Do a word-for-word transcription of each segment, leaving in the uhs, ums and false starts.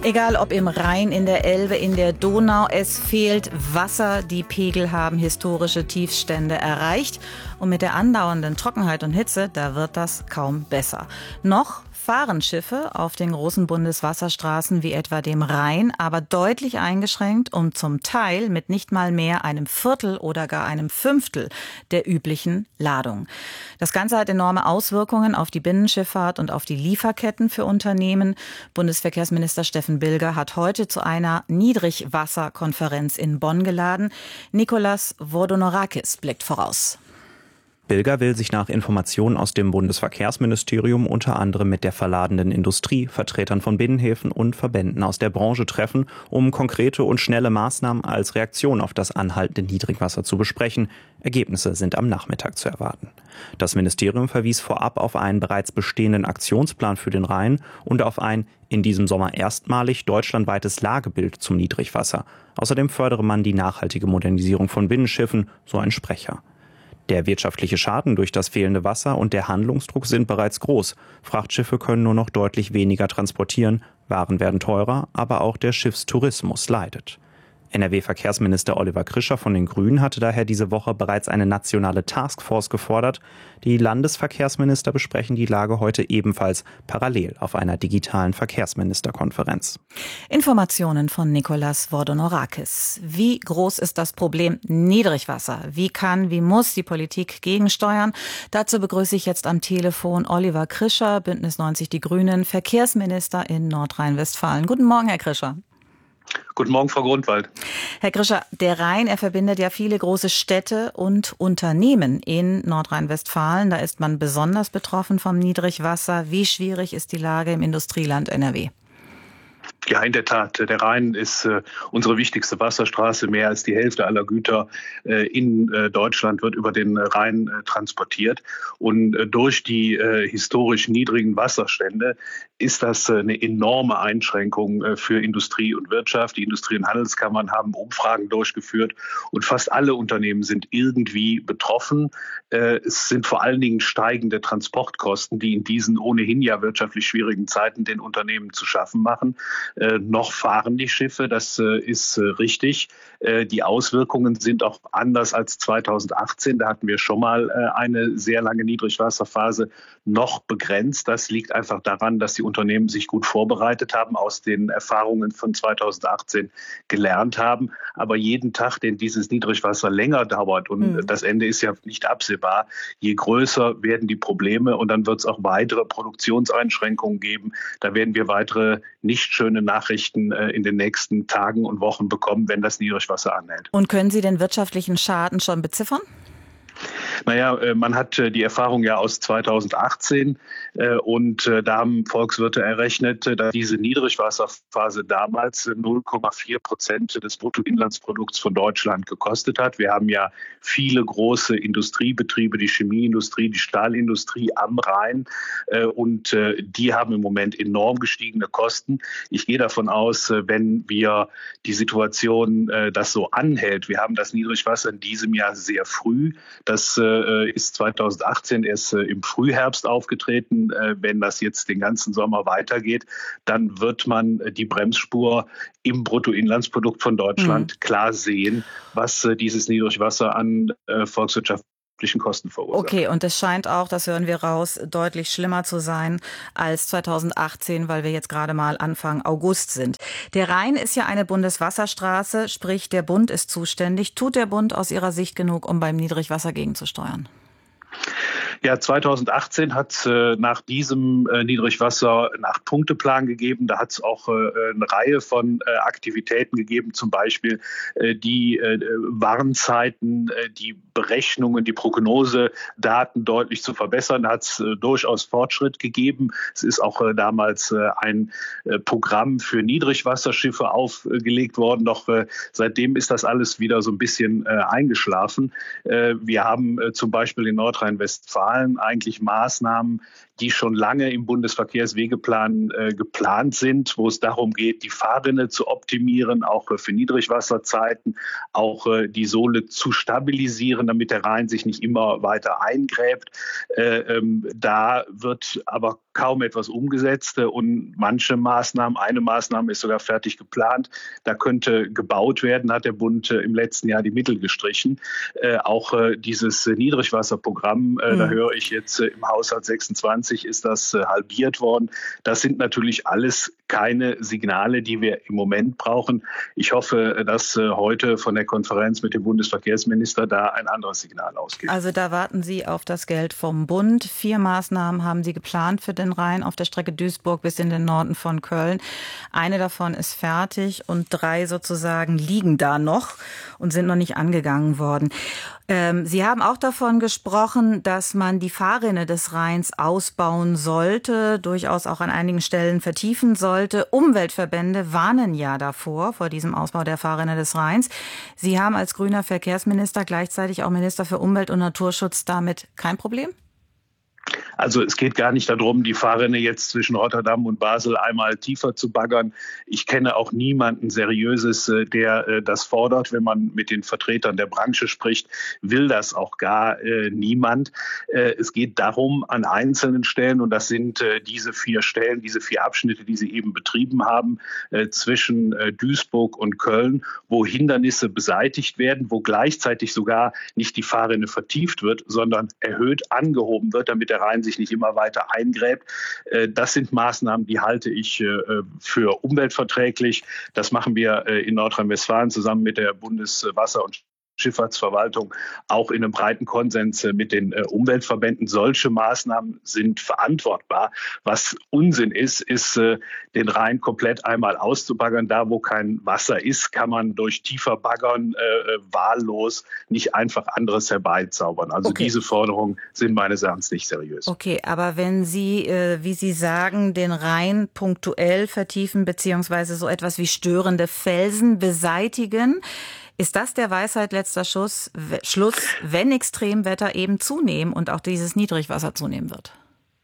Egal ob im Rhein, in der Elbe, in der Donau, es fehlt Wasser. Die Pegel haben historische Tiefstände erreicht. Und mit der andauernden Trockenheit und Hitze, da wird das kaum besser. Noch fahren Schiffe auf den großen Bundeswasserstraßen wie etwa dem Rhein, aber deutlich eingeschränkt und zum Teil mit nicht mal mehr einem Viertel oder gar einem Fünftel der üblichen Ladung. Das Ganze hat enorme Auswirkungen auf die Binnenschifffahrt und auf die Lieferketten für Unternehmen. Bundesverkehrsminister Steffen Bilger hat heute zu einer Niedrigwasserkonferenz in Bonn geladen. Nikolaos Vodonorakis blickt voraus. Bilger will sich nach Informationen aus dem Bundesverkehrsministerium unter anderem mit der verladenen Industrie, Vertretern von Binnenhäfen und Verbänden aus der Branche treffen, um konkrete und schnelle Maßnahmen als Reaktion auf das anhaltende Niedrigwasser zu besprechen. Ergebnisse sind am Nachmittag zu erwarten. Das Ministerium verwies vorab auf einen bereits bestehenden Aktionsplan für den Rhein und auf ein in diesem Sommer erstmalig deutschlandweites Lagebild zum Niedrigwasser. Außerdem fördere man die nachhaltige Modernisierung von Binnenschiffen, so ein Sprecher. Der wirtschaftliche Schaden durch das fehlende Wasser und der Handlungsdruck sind bereits groß. Frachtschiffe können nur noch deutlich weniger transportieren, Waren werden teurer, aber auch der Schiffstourismus leidet. N R W-Verkehrsminister Oliver Krischer von den Grünen hatte daher diese Woche bereits eine nationale Taskforce gefordert. Die Landesverkehrsminister besprechen die Lage heute ebenfalls parallel auf einer digitalen Verkehrsministerkonferenz. Informationen von Nikolaos Vodonorakis. Wie groß ist das Problem Niedrigwasser? Wie kann, wie muss die Politik gegensteuern? Dazu begrüße ich jetzt am Telefon Oliver Krischer, Bündnis neunzig Die Grünen, Verkehrsminister in Nordrhein-Westfalen. Guten Morgen, Herr Krischer. Guten Morgen, Frau Grundwald. Herr Krischer, der Rhein, er verbindet ja viele große Städte und Unternehmen in Nordrhein-Westfalen. Da ist man besonders betroffen vom Niedrigwasser. Wie schwierig ist die Lage im Industrieland N R W? Ja, in der Tat. Der Rhein ist äh, unsere wichtigste Wasserstraße. Mehr als die Hälfte aller Güter äh, in äh, Deutschland wird über den Rhein äh, transportiert. Und äh, durch die äh, historisch niedrigen Wasserstände ist das äh, eine enorme Einschränkung äh, für Industrie und Wirtschaft. Die Industrie- und Handelskammern haben Umfragen durchgeführt und fast alle Unternehmen sind irgendwie betroffen. Äh, es sind vor allen Dingen steigende Transportkosten, die in diesen ohnehin ja wirtschaftlich schwierigen Zeiten den Unternehmen zu schaffen machen. Äh, noch fahren die Schiffe, das äh, ist äh, richtig. Äh, die Auswirkungen sind auch anders als zweitausendachtzehn. Da hatten wir schon mal äh, eine sehr lange Niedrigwasserphase noch begrenzt. Das liegt einfach daran, dass die Unternehmen sich gut vorbereitet haben, aus den Erfahrungen von zweitausendachtzehn gelernt haben. Aber jeden Tag, den dieses Niedrigwasser länger dauert und mhm. das Ende ist ja nicht absehbar, je größer werden die Probleme und dann wird es auch weitere Produktionseinschränkungen geben. Da werden wir weitere nicht schöne Nachrichten äh, in den nächsten Tagen und Wochen bekommen, wenn das Niedrigwasser anhält. Und können Sie den wirtschaftlichen Schaden schon beziffern? Naja, man hat die Erfahrung ja aus zweitausendachtzehn und da haben Volkswirte errechnet, dass diese Niedrigwasserphase damals null Komma vier Prozent des Bruttoinlandsprodukts von Deutschland gekostet hat. Wir haben ja viele große Industriebetriebe, die Chemieindustrie, die Stahlindustrie am Rhein und die haben im Moment enorm gestiegene Kosten. Ich gehe davon aus, wenn wir die Situation das so anhält, wir haben das Niedrigwasser in diesem Jahr sehr früh. Das äh, ist zweitausendachtzehn erst äh, im Frühherbst aufgetreten. Äh, wenn das jetzt den ganzen Sommer weitergeht, dann wird man äh, die Bremsspur im Bruttoinlandsprodukt von Deutschland mhm. klar sehen, was äh, dieses Niedrigwasser an äh, Volkswirtschaft Kosten verursacht. Okay, und es scheint auch, das hören wir raus, deutlich schlimmer zu sein als zweitausendachtzehn, weil wir jetzt gerade mal Anfang August sind. Der Rhein ist ja eine Bundeswasserstraße, sprich der Bund ist zuständig. Tut der Bund aus Ihrer Sicht genug, um beim Niedrigwasser gegenzusteuern? Ja, zweitausendachtzehn hat es äh, nach diesem äh, Niedrigwasser einen Acht-Punkte-Plan gegeben. Da hat es auch äh, eine Reihe von äh, Aktivitäten gegeben, zum Beispiel äh, die äh, Warnzeiten, äh, die Berechnungen, die Prognosedaten deutlich zu verbessern. Da hat es äh, durchaus Fortschritt gegeben. Es ist auch äh, damals äh, ein äh, Programm für Niedrigwasserschiffe aufgelegt worden. Doch äh, seitdem ist das alles wieder so ein bisschen äh, eingeschlafen. Äh, wir haben äh, zum Beispiel in Nordrhein-Westfalen eigentlich Maßnahmen, die schon lange im Bundesverkehrswegeplan äh, geplant sind, wo es darum geht, die Fahrrinne zu optimieren, auch äh, für Niedrigwasserzeiten, auch äh, die Sohle zu stabilisieren, damit der Rhein sich nicht immer weiter eingräbt. Äh, ähm, da wird aber kaum etwas umgesetzt und manche Maßnahmen, eine Maßnahme ist sogar fertig geplant, da könnte gebaut werden, hat der Bund im letzten Jahr die Mittel gestrichen. Äh, auch äh, dieses Niedrigwasserprogramm, äh, mhm. da höre ich jetzt äh, im Haushalt sechsundzwanzig ist das äh, halbiert worden. Das sind natürlich alles keine Signale, die wir im Moment brauchen. Ich hoffe, dass äh, heute von der Konferenz mit dem Bundesverkehrsminister da ein anderes Signal ausgeht. Also da warten Sie auf das Geld vom Bund. Vier Maßnahmen haben Sie geplant für den Rhein auf der Strecke Duisburg bis in den Norden von Köln. Eine davon ist fertig und drei sozusagen liegen da noch und sind noch nicht angegangen worden. Ähm, Sie haben auch davon gesprochen, dass man die Fahrrinne des Rheins ausbauen sollte, durchaus auch an einigen Stellen vertiefen sollte. Umweltverbände warnen ja davor, vor diesem Ausbau der Fahrrinne des Rheins. Sie haben als grüner Verkehrsminister gleichzeitig auch Minister für Umwelt und Naturschutz damit kein Problem? Also es geht gar nicht darum, die Fahrrinne jetzt zwischen Rotterdam und Basel einmal tiefer zu baggern. Ich kenne auch niemanden Seriöses, der das fordert. Wenn man mit den Vertretern der Branche spricht, will das auch gar äh, niemand. Äh, es geht darum, an einzelnen Stellen, und das sind äh, diese vier Stellen, diese vier Abschnitte, die Sie eben betrieben haben, äh, zwischen äh, Duisburg und Köln, wo Hindernisse beseitigt werden, wo gleichzeitig sogar nicht die Fahrrinne vertieft wird, sondern erhöht angehoben wird, damit der Rhein sich nicht immer weiter eingräbt. Das sind Maßnahmen, die halte ich für umweltverträglich. Das machen wir in Nordrhein-Westfalen zusammen mit der Bundeswasser- und Schifffahrtsverwaltung auch in einem breiten Konsens mit den Umweltverbänden. Solche Maßnahmen sind verantwortbar. Was Unsinn ist, ist, den Rhein komplett einmal auszubaggern. Da, wo kein Wasser ist, kann man durch tiefer Baggern äh, wahllos nicht einfach anderes herbeizaubern. Also okay. Diese Forderungen sind meines Erachtens nicht seriös. Okay, aber wenn Sie, äh, wie Sie sagen, den Rhein punktuell vertiefen, beziehungsweise so etwas wie störende Felsen beseitigen, ist das der Weisheit letzter Schuss, Schluss, wenn Extremwetter eben zunehmen und auch dieses Niedrigwasser zunehmen wird?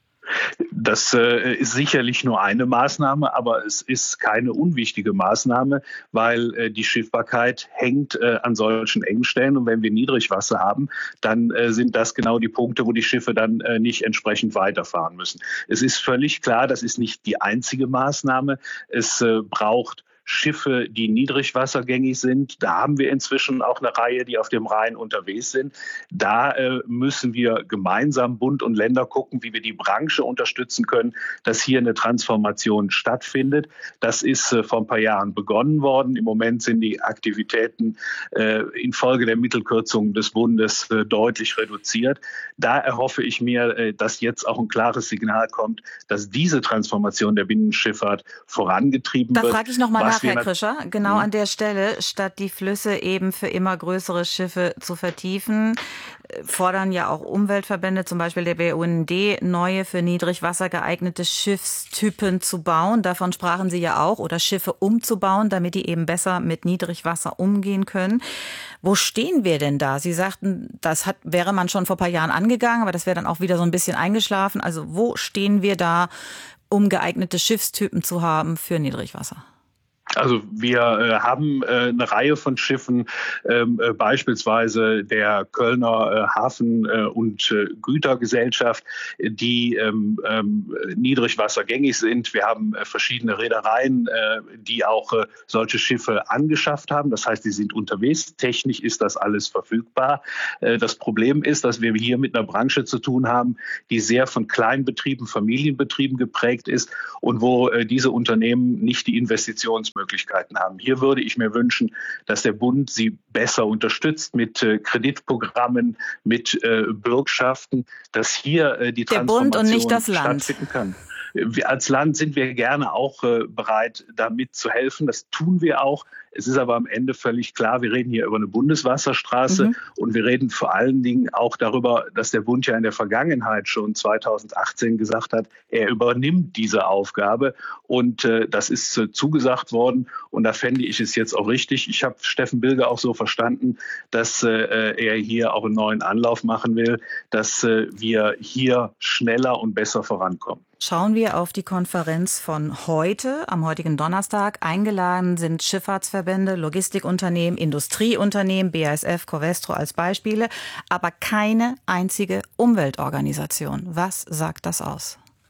Das äh, ist sicherlich nur eine Maßnahme, aber es ist keine unwichtige Maßnahme, weil äh, die Schiffbarkeit hängt äh, an solchen Engstellen. Und wenn wir Niedrigwasser haben, dann äh, sind das genau die Punkte, wo die Schiffe dann äh, nicht entsprechend weiterfahren müssen. Es ist völlig klar, das ist nicht die einzige Maßnahme. Es äh, braucht Schiffe, die niedrigwassergängig sind. Da haben wir inzwischen auch eine Reihe, die auf dem Rhein unterwegs sind. Da äh, müssen wir gemeinsam Bund und Länder gucken, wie wir die Branche unterstützen können, dass hier eine Transformation stattfindet. Das ist äh, vor ein paar Jahren begonnen worden. Im Moment sind die Aktivitäten äh, infolge der Mittelkürzungen des Bundes äh, deutlich reduziert. Da erhoffe ich mir, äh, dass jetzt auch ein klares Signal kommt, dass diese Transformation der Binnenschifffahrt vorangetrieben da wird. Da frage ich noch mal nach, Herr Krischer, genau an der Stelle, statt die Flüsse eben für immer größere Schiffe zu vertiefen, fordern ja auch Umweltverbände, zum Beispiel der B U N D, neue für Niedrigwasser geeignete Schiffstypen zu bauen. Davon sprachen Sie ja auch, oder Schiffe umzubauen, damit die eben besser mit Niedrigwasser umgehen können. Wo stehen wir denn da? Sie sagten, das hat, wäre man schon vor ein paar Jahren angegangen, aber das wäre dann auch wieder so ein bisschen eingeschlafen. Also wo stehen wir da, um geeignete Schiffstypen zu haben für Niedrigwasser? Also wir äh, haben äh, eine Reihe von Schiffen, ähm, äh, beispielsweise der Kölner äh, Hafen- äh, und äh, Gütergesellschaft, die ähm, ähm, niedrigwassergängig sind. Wir haben äh, verschiedene Reedereien, äh, die auch äh, solche Schiffe angeschafft haben. Das heißt, die sind unterwegs. Technisch ist das alles verfügbar. Äh, das Problem ist, dass wir hier mit einer Branche zu tun haben, die sehr von Kleinbetrieben, Familienbetrieben geprägt ist und wo äh, diese Unternehmen nicht die Investitionsmöglichkeiten Möglichkeiten haben. Hier würde ich mir wünschen, dass der Bund sie besser unterstützt mit äh, Kreditprogrammen, mit äh, Bürgschaften, dass hier äh, die der Transformation Bund und nicht das Land stattfinden kann. Wir als Land sind wir gerne auch äh, bereit, damit zu helfen. Das tun wir auch. Es ist aber am Ende völlig klar, wir reden hier über eine Bundeswasserstraße mhm. und wir reden vor allen Dingen auch darüber, dass der Bund ja in der Vergangenheit schon zweitausendachtzehn gesagt hat, er übernimmt diese Aufgabe und äh, das ist äh, zugesagt worden und da fände ich es jetzt auch richtig. Ich habe Steffen Bilge auch so verstanden, dass äh, er hier auch einen neuen Anlauf machen will, dass äh, wir hier schneller und besser vorankommen. Schauen wir auf die Konferenz von heute, am heutigen Donnerstag. Eingeladen sind Schifffahrtsverbände, Logistikunternehmen, Industrieunternehmen, B A S F, Covestro als Beispiele, aber keine einzige Umweltorganisation. Was sagt das aus?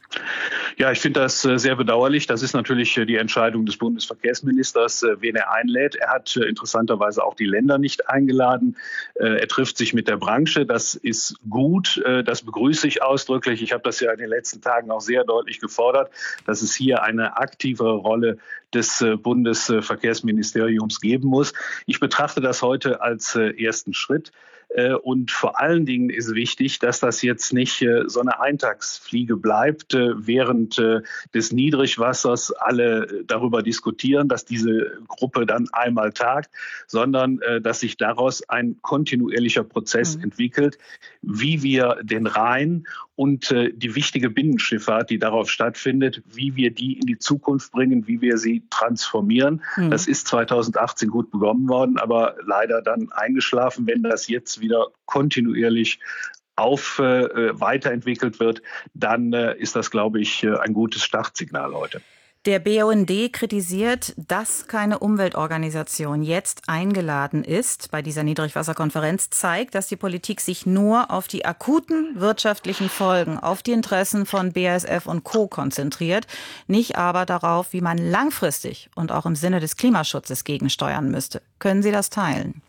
Ja, ich finde das sehr bedauerlich. Das ist natürlich die Entscheidung des Bundesverkehrsministers, wen er einlädt. Er hat interessanterweise auch die Länder nicht eingeladen. Er trifft sich mit der Branche. Das ist gut. Das begrüße ich ausdrücklich. Ich habe das ja in den letzten Tagen auch sehr deutlich gefordert, dass es hier eine aktivere Rolle des Bundesverkehrsministeriums geben muss. Ich betrachte das heute als ersten Schritt. Und vor allen Dingen ist wichtig, dass das jetzt nicht so eine Eintagsfliege bleibt, während des Niedrigwassers alle darüber diskutieren, dass diese Gruppe dann einmal tagt, sondern dass sich daraus ein kontinuierlicher Prozess mhm. entwickelt, wie wir den Rhein und die wichtige Binnenschifffahrt, die darauf stattfindet, wie wir die in die Zukunft bringen, wie wir sie transformieren. Mhm. Das ist zweitausendachtzehn gut begonnen worden, aber leider dann eingeschlafen. Wenn das jetzt wieder kontinuierlich auf äh, weiterentwickelt wird, dann äh, ist das, glaube ich, äh, ein gutes Startsignal heute. Der B U N D kritisiert, dass keine Umweltorganisation jetzt eingeladen ist bei dieser Niedrigwasserkonferenz, zeigt, dass die Politik sich nur auf die akuten wirtschaftlichen Folgen, auf die Interessen von B A S F und Co. konzentriert, nicht aber darauf, wie man langfristig und auch im Sinne des Klimaschutzes gegensteuern müsste. Können Sie das teilen?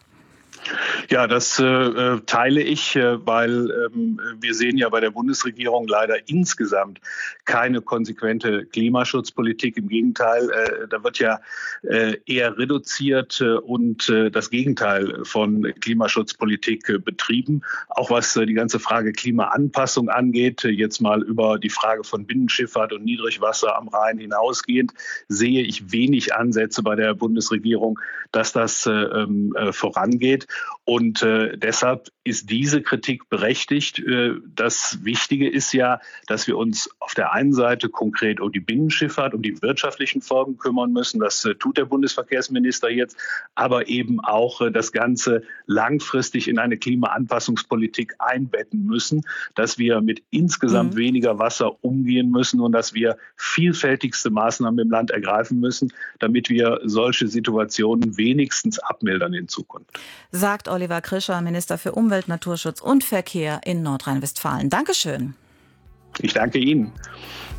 Ja, das äh, teile ich, äh, weil ähm, wir sehen ja bei der Bundesregierung leider insgesamt keine konsequente Klimaschutzpolitik. Im Gegenteil, äh, da wird ja äh, eher reduziert äh, und äh, das Gegenteil von Klimaschutzpolitik äh, betrieben. Auch was äh, die ganze Frage Klimaanpassung angeht, äh, jetzt mal über die Frage von Binnenschifffahrt und Niedrigwasser am Rhein hinausgehend, sehe ich wenig Ansätze bei der Bundesregierung, dass das äh, äh, vorangeht. Und äh, deshalb ist diese Kritik berechtigt. Äh, das Wichtige ist ja, dass wir uns auf der einen Seite konkret um die Binnenschifffahrt, um die wirtschaftlichen Folgen kümmern müssen. Das äh, tut der Bundesverkehrsminister jetzt, aber eben auch äh, das Ganze langfristig in eine Klimaanpassungspolitik einbetten müssen, dass wir mit insgesamt mhm. weniger Wasser umgehen müssen und dass wir vielfältigste Maßnahmen im Land ergreifen müssen, damit wir solche Situationen wenigstens abmildern in Zukunft. Sagt Oliver Krischer, Minister für Umwelt, Naturschutz und Verkehr in Nordrhein-Westfalen. Dankeschön. Ich danke Ihnen.